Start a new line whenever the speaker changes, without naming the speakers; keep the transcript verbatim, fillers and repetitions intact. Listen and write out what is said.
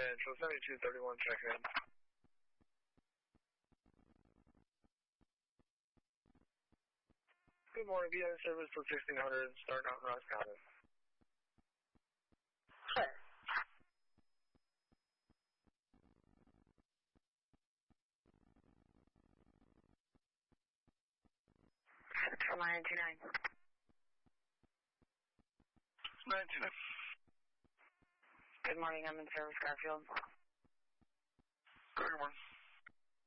Central, seventy-two thirty-one, check in. Good morning, B N service for sixteen hundred, starting out in Roscommon.
Sure. Central nine two nine.
nine two nine.
Good morning, I'm in service, Garfield.
Good morning.